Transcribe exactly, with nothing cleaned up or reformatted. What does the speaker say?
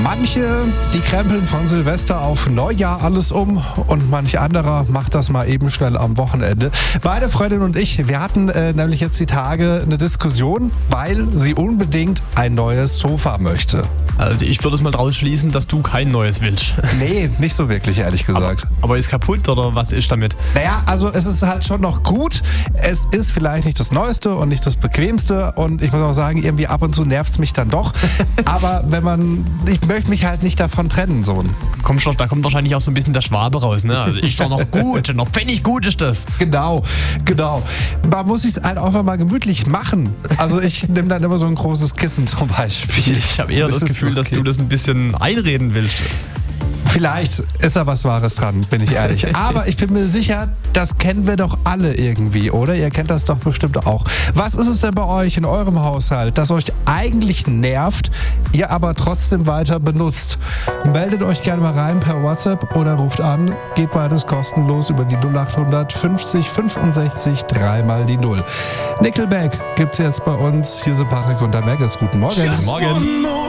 Manche, die krempeln von Silvester auf Neujahr alles um und manch anderer macht das mal eben schnell am Wochenende. Meine Freundin und ich, wir hatten äh, nämlich jetzt die Tage eine Diskussion, weil sie unbedingt ein neues Sofa möchte. Also ich würde es mal draus schließen, dass du kein neues willst. Nee, nicht so wirklich, ehrlich gesagt. Aber, aber ist kaputt oder was ist damit? Naja, also es ist halt schon noch gut. Es ist vielleicht nicht das Neueste und nicht das Bequemste und ich muss auch sagen, irgendwie ab und zu nervt es mich dann doch. Aber wenn man, ich möchte mich halt nicht davon trennen, so. Komm schon, da kommt wahrscheinlich auch so ein bisschen der Schwabe raus, ne? Also ist doch noch gut, noch pfennig gut ist das. Genau, genau. Man muss es halt auch mal gemütlich machen. Also ich nehme dann immer so ein großes Kissen zum Beispiel. Ich, ich habe eher das, das Gefühl, okay, dass du das ein bisschen einreden willst. Vielleicht ist da was Wahres dran, bin ich ehrlich. Aber ich bin mir sicher, das kennen wir doch alle irgendwie, oder? Ihr kennt das doch bestimmt auch. Was ist es denn bei euch in eurem Haushalt, das euch eigentlich nervt, ihr aber trotzdem weiter benutzt? Meldet euch gerne mal rein per WhatsApp oder ruft an. Geht beides kostenlos über die null acht hundert fünfzig fünfundsechzig dreimal die null. Nickelback gibt's jetzt bei uns. Hier sind Patrick und der Maggis. Guten Morgen. Guten Morgen.